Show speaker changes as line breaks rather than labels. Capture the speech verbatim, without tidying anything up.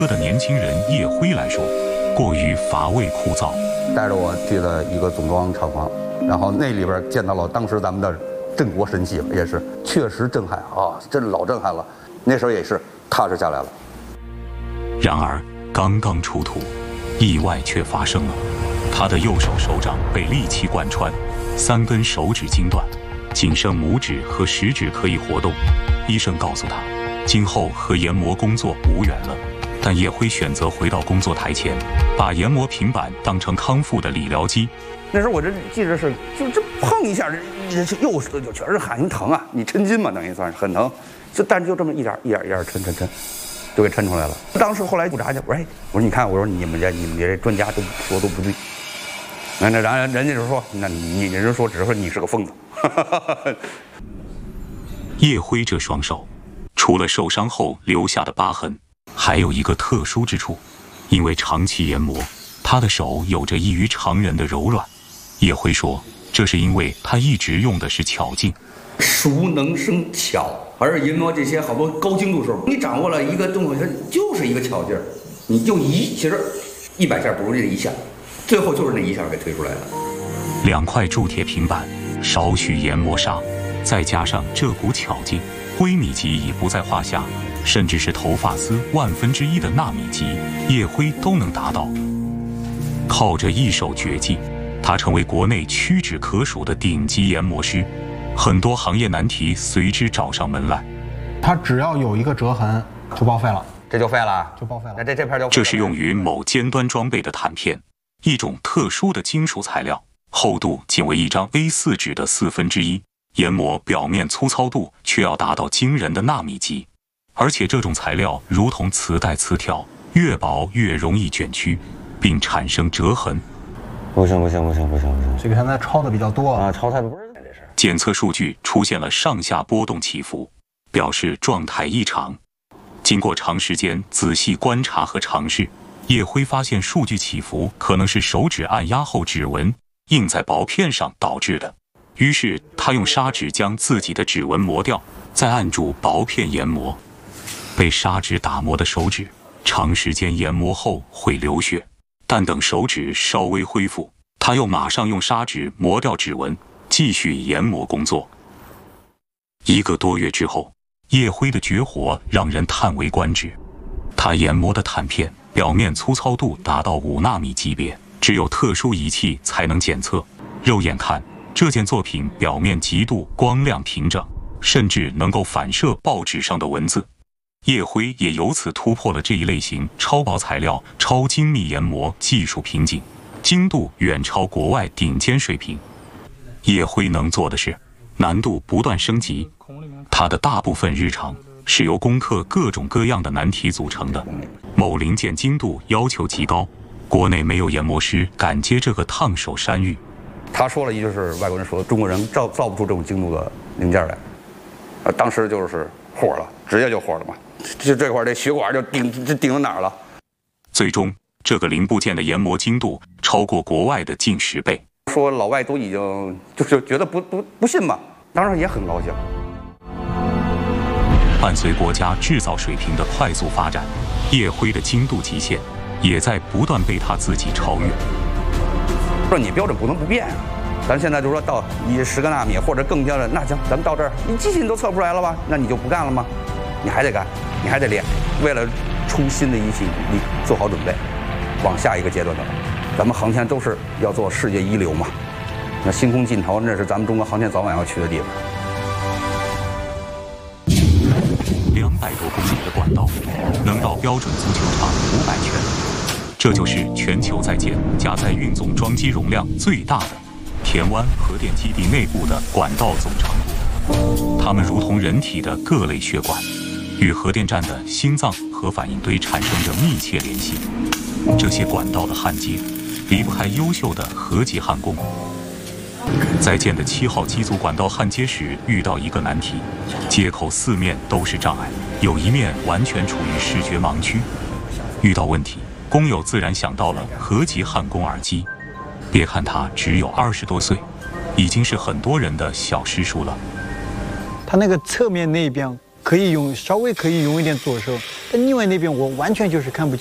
的年轻人叶辉来说，过于乏味枯燥。
带着我去了一个总装厂房，然后那里边见到了当时咱们的镇国神器，也是确实震撼啊，真老震撼了。那时候也是踏实下来了。
然而刚刚出土，意外却发生了，他的右手手掌被利器贯穿，三根手指筋断，仅剩拇指和食指可以活动。医生告诉他，今后和研磨工作无缘了。但叶辉选择回到工作台前，把研磨平板当成康复的理疗机。
那时候我这记着是，就这碰一下，这这右手就全是汗，疼啊！你抻筋嘛，等于算是很疼。就但是就这么一点一点一点抻抻抻，就给抻出来了。当时后来复查去，我说哎，我说你看，我说你们这你们这专家都说都不对。那那然后人家就说，那你人家说只是说你是个疯子。
叶辉这双手，除了受伤后留下的疤痕，还有一个特殊之处，因为长期研磨，他的手有着异于常人的柔软。叶辉说，这是因为他一直用的是巧劲。
熟能生巧，而研磨这些好多高精度时候，你掌握了一个动作，它就是一个巧劲儿。你就一，其实一百下不如这一下，最后就是那一下给推出来了。
两块铸铁平板，少许研磨砂，再加上这股巧劲，灰米级已不在话下。甚至是头发丝万分之一的纳米级，叶辉都能达到。靠着一手绝技，他成为国内屈指可数的顶级研磨师，很多行业难题随之找上门来。
他只要有一个折痕，就报废了，
这就废了，
就报废了。
那这这片就
这是用于某尖端装备的弹片，一种特殊的金属材料，厚度仅为一张 A 四 纸的四分之一，研磨表面粗糙度却要达到惊人的纳米级。而且这种材料如同磁带磁条，越薄越容易卷曲，并产生折痕。
不行不行不行不行不行，
这个现在抄的比较多
啊，抄太多。这是
检测数据出现了上下波动起伏，表示状态异常。经过长时间仔细观察和尝试，叶辉发现数据起伏可能是手指按压后指纹印在薄片上导致的。于是他用砂纸将自己的指纹磨掉，再按住薄片研磨。被砂纸打磨的手指，长时间研磨后会流血，但等手指稍微恢复，他又马上用砂纸磨掉指纹，继续研磨工作。一个多月之后，叶辉的绝活让人叹为观止。他研磨的弹片表面粗糙度达到五纳米级别，只有特殊仪器才能检测。肉眼看，这件作品表面极度光亮平整，甚至能够反射报纸上的文字。叶辉也由此突破了这一类型超薄材料、超精密研磨技术瓶颈，精度远超国外顶尖水平。叶辉能做的是，难度不断升级。他的大部分日常是由攻克各种各样的难题组成的，某零件精度要求极高，国内没有研磨师敢接这个烫手山芋。
他说了一句是外国人说，中国人造造不出这种精度的零件来。呃，当时就是火了，直接就火了嘛。就这块这血管就顶就顶到哪儿了。
最终，这个零部件的研磨精度超过国外的近十倍。
说老外都已经就是觉得不不不信嘛，当然也很高兴。
伴随国家制造水平的快速发展，叶辉的精度极限也在不断被他自己超越。
说你标准不能不变啊，咱现在就说到你十个纳米或者更加的，那行，咱们到这儿，你机器你都测不出来了吧？那你就不干了吗？你还得干，你还得练，为了出新的仪器，你做好准备，往下一个阶段走。咱们航天都是要做世界一流嘛，那星空尽头那是咱们中国航天早晚要去的地方。
两百多公里的管道，能到标准足球场五百圈，这就是全球在建加载运总装机容量最大的田湾核电基地内部的管道总长度。它们如同人体的各类血管，与核电站的心脏和反应堆产生着密切联系。这些管道的焊接离不开优秀的核级焊工。在建的七号机组管道焊接时遇到一个难题，接口四面都是障碍，有一面完全处于视觉盲区。遇到问题，工友自然想到了核级焊工耳机。别看他只有二十多岁，已经是很多人的小师叔了。
他那个侧面那边可以用稍微可以用一点左手，但另外那边我完全就是看不清。